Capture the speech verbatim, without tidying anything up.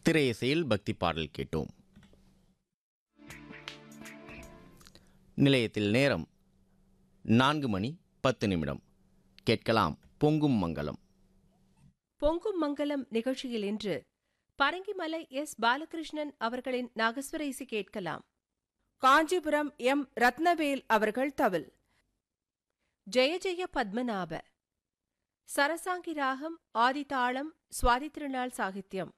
திரையிசையில் பக்தி பாடல் கேட்டோம். நிலையத்தில் நேரம் நான்கு மணி பத்து நிமிடம். கேட்கலாம் பொங்கும் மங்கலம். பொங்கும் மங்கலம் நிகழ்ச்சியில் இன்று பரங்கிமலை எஸ் பாலகிருஷ்ணன் அவர்களின் நாகஸ்வர இசை கேட்கலாம். காஞ்சிபுரம் எம் ரத்னவேல் அவர்கள் தவில். ஜெய ஜெய பத்மநாப. சரசாங்கி ராகம், ஆதிதாளம், சுவாதி திருநாள் சாகித்யம்.